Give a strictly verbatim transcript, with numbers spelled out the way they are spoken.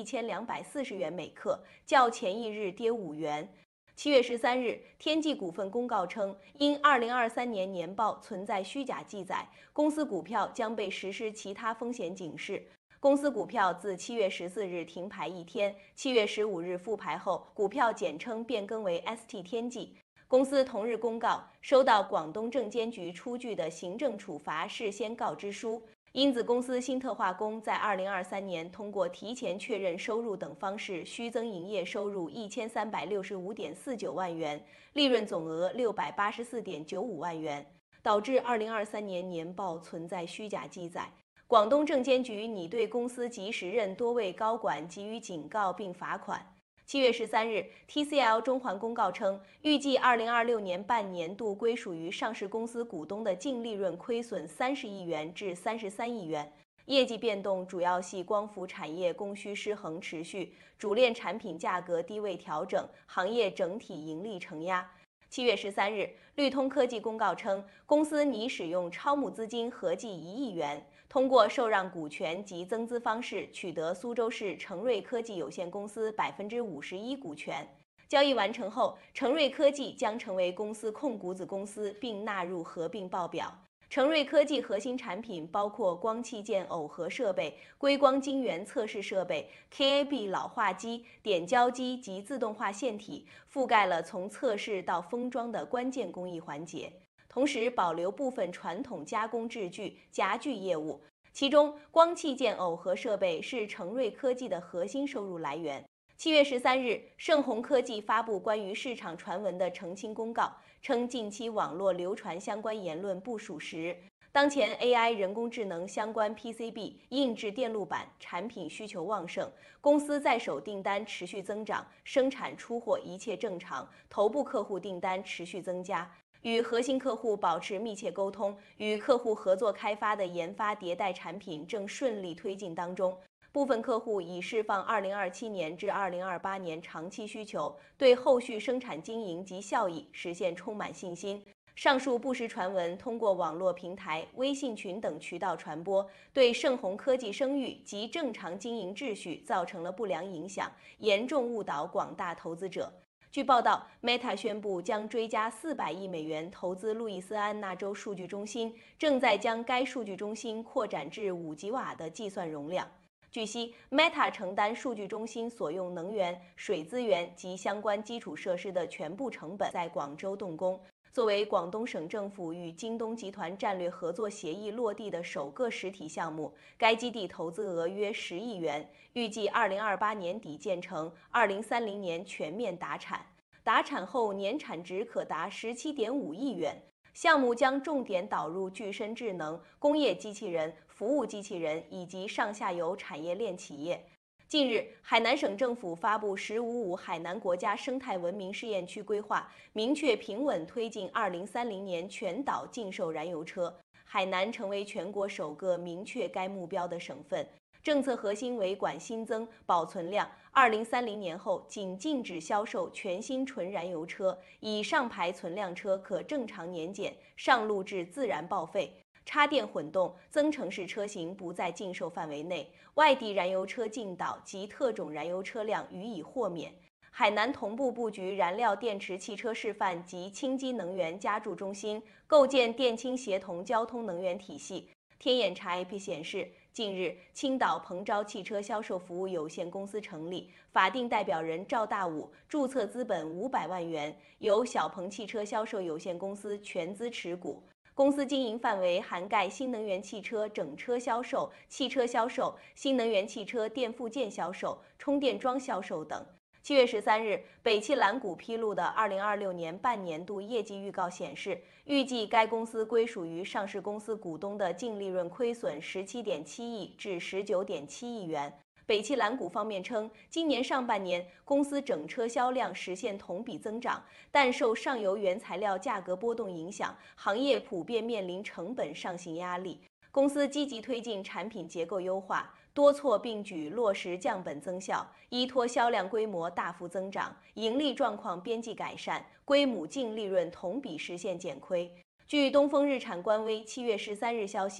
一千两百四十元每克，较前一日跌五元。七月十三日，天际股份公告称，因二零二三年年报存在虚假记载，公司股票将被实施其他风险警示。公司股票自七月十四日停牌一天，七月十五日复牌后，股票简称变更为 S T 天际。公司同日公告，收到广东证监局出具的行政处罚事先告知书。因子公司新特化工在二零二三年通过提前确认收入等方式虚增营业收入一千三百六十五点四九万元，利润总额六百八十四点九五万元，导致二零二三年年报存在虚假记载。广东证监局拟对公司及时任多位高管给予警告并罚款。七月十三日 ，T C L 中环公告称，预计二零二六年半年度归属于上市公司股东的净利润亏损三十亿元至三十三亿元。业绩变动主要系光伏产业供需失衡持续，主链产品价格低位调整，行业整体盈利承压。七月十三日，绿通科技公告称，公司拟使用超募资金合计一亿元，通过受让股权及增资方式取得苏州市成瑞科技有限公司百分之五十一股权。交易完成后，成瑞科技将成为公司控股子公司，并纳入合并报表。成瑞科技核心产品包括光器件耦合设备、硅光晶圆测试设备、K A B 老化机、点胶机及自动化线体，覆盖了从测试到封装的关键工艺环节。同时保留部分传统加工制具、夹具业务，其中光器件耦合设备是成瑞科技的核心收入来源。七月十三日，盛虹科技发布关于市场传闻的澄清公告，称近期网络流传相关言论不属实。当前 A I 人工智能相关 P C B 硬质电路板产品需求旺盛，公司在手订单持续增长，生产出货一切正常，头部客户订单持续增加。与核心客户保持密切沟通，与客户合作开发的研发迭代产品正顺利推进当中。部分客户已释放二零二七年至二零二八年长期需求，对后续生产经营及效益实现充满信心。上述不实传闻通过网络平台、微信群等渠道传播，对盛虹科技声誉及正常经营秩序造成了不良影响，严重误导广大投资者。据报道 ，Meta 宣布将追加四百亿美元投资路易斯安那州数据中心，正在将该数据中心扩展至五吉瓦的计算容量。据悉 ，Meta 承担数据中心所用能源、水资源及相关基础设施的全部成本，在广州动工。作为广东省政府与京东集团战略合作协议落地的首个实体项目，该基地投资额约十亿元，预计二零二八年底建成，二零三零年全面达产。达产后年产值可达十七点五亿元。项目将重点导入具身智能、工业机器人、服务机器人以及上下游产业链企业。近日，海南省政府发布“十五五”海南国家生态文明试验区规划，明确平稳推进二零三零年全岛禁售燃油车。海南成为全国首个明确该目标的省份。政策核心为管新增、保存量，二零三零年后仅禁止销售全新纯燃油车，以上牌存量车可正常年检，上路至自然报废。插电混动、增程式车型不在禁售范围内，外地燃油车进岛及特种燃油车辆予以豁免。海南同步布局燃料电池汽车示范及氢基能源加注中心，构建电氢协同交通能源体系。天眼查 A P P 显示，近日青岛鹏昭汽车销售服务有限公司成立，法定代表人赵大武，注册资本五百万元，由小鹏汽车销售有限公司全资持股。公司经营范围涵盖新能源汽车整车销售、汽车销售、新能源汽车电附件销售、充电桩销售等。七月十三日，北汽蓝谷披露的二零二六年半年度业绩预告显示，预计该公司归属于上市公司股东的净利润亏损十七点七亿至十九点七亿元。北汽蓝谷方面称，今年上半年公司整车销量实现同比增长，但受上游原材料价格波动影响，行业普遍面临成本上行压力。公司积极推进产品结构优化，多措并举落实降本增效，依托销量规模大幅增长，盈利状况边际改善，归母净利润同比实现减亏。据东风日产官微七月十三日消息，